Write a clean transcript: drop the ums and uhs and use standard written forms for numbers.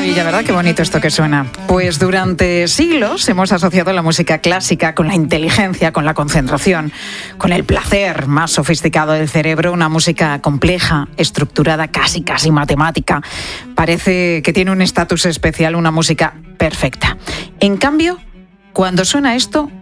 maravilla, ¿verdad? Qué bonito esto que suena. Pues durante siglos hemos asociado la música clásica con la inteligencia, con la concentración, con el placer más sofisticado del cerebro, una música compleja, estructurada, casi matemática. Parece que tiene un estatus especial, una música perfecta. En cambio, cuando suena esto,